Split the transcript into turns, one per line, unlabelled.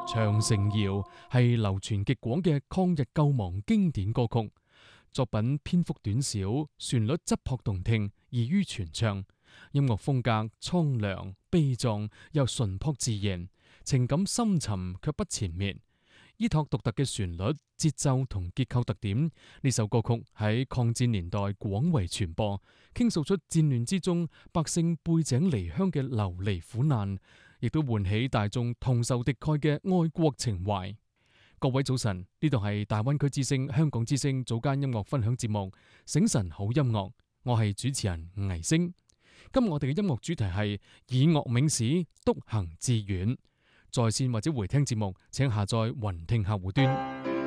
長城謠係流傳極廣嘅抗日救亡經典歌曲，作品篇幅短小，旋律質樸動聽，易於傳唱。音樂風格蒼涼悲壯又淳樸自然，情感深沉卻不纏綿。依託獨特嘅旋律、節奏同結構特點，呢首歌曲喺抗戰年代廣為傳播，傾訴出戰亂之中百姓背井離鄉嘅流離苦難，亦都喚起大眾同仇敵愾嘅愛國情懷。各位早晨，呢度係大灣區之聲、香港之聲早間音樂分享節目《醒晨好音樂》，我係主持人倪星。今日我哋嘅音樂主題係以樂銘史，獨行致遠。在線或者回聽節目，請下載雲聽客戶端。